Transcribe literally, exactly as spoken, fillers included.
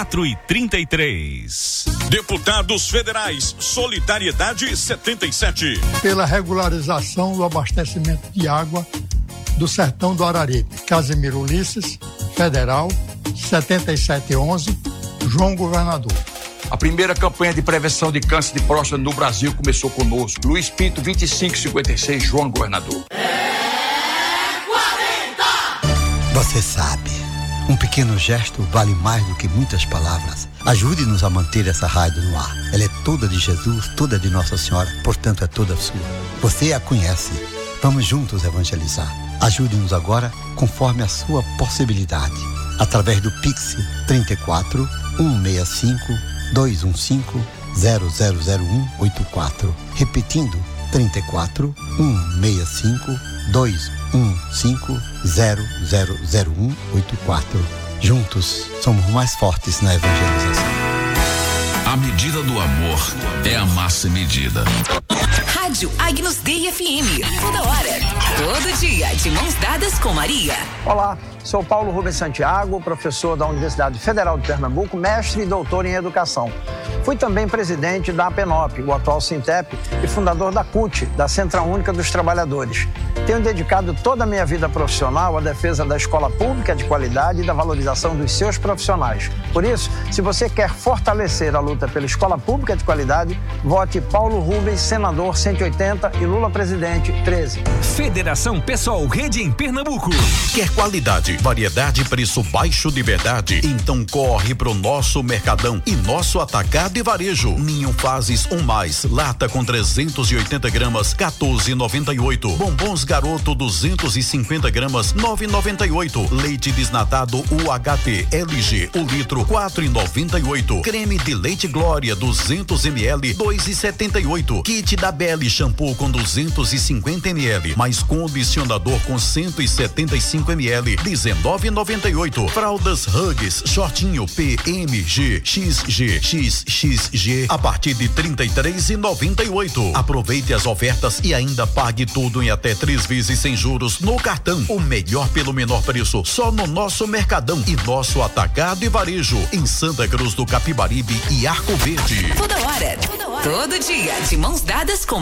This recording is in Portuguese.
quatro e trinta e três. Deputados Federais, Solidariedade setenta e sete. Pela regularização do abastecimento de água do Sertão do Araripe. Casimiro Ulisses, Federal, setenta e sete onze, João Governador. A primeira campanha de prevenção de câncer de próstata no Brasil começou conosco. Luiz Pinto, vinte e cinco cinquenta e seis, João Governador. É quarenta! Você sabe, um pequeno gesto vale mais do que muitas palavras. Ajude-nos a manter essa rádio no ar. Ela é toda de Jesus, toda de Nossa Senhora, portanto é toda sua. Você a conhece. Vamos juntos evangelizar. Ajude-nos agora conforme a sua possibilidade. Através do Pix trinta e quatro, cento e sessenta e cinco, duzentos e quinze, zero zero zero um oito quatro. Repetindo, trinta e quatro, cento e sessenta e cinco, duzentos e quinze, zero zero zero um oito quatro. Juntos, somos mais fortes na evangelização. A medida do amor é a massa medida. Rádio Agnus Dei F M. Toda hora, todo dia, de mãos dadas com Maria. Olá, sou Paulo Rubens Santiago, professor da Universidade Federal de Pernambuco, mestre e doutor em educação. Fui também presidente da APENOP, o atual Sintep, e fundador da C U T, da Central Única dos Trabalhadores. Tenho dedicado toda a minha vida profissional à defesa da escola pública de qualidade e da valorização dos seus profissionais. Por isso, se você quer fortalecer a luta pela escola pública de qualidade, vote Paulo Rubens, senador cento e oitenta e Lula presidente treze. Federação Pessoal Rede em Pernambuco. Quer qualidade, variedade e preço baixo de verdade? Então corre pro nosso Mercadão e nosso Atacado e Varejo. Ninho Fases um mais, lata com trezentos e oitenta gramas, quatorze reais e noventa e oito. Bombons Garoto duzentos e cinquenta gramas, nove reais e noventa e oito. Leite desnatado U H T L G, o litro, quatro reais e noventa e oito. Creme de leite Glória duzentos mililitros, dois reais e setenta e oito. Kit da Belle shampoo com duzentos e cinquenta mililitros, mais condicionador com cento e setenta e cinco mililitros, dezenove reais e noventa e oito. Fraldas Huggies shortinho P M G X G X X G a partir de trinta e três reais e noventa e oito. Aproveite as ofertas e ainda pague tudo em até três vezes sem juros no cartão. O melhor pelo menor preço só no nosso Mercadão e nosso Atacado e Varejo em Santa Cruz do Capibaribe e Arco Verde. Toda hora, todo dia, de mãos dadas com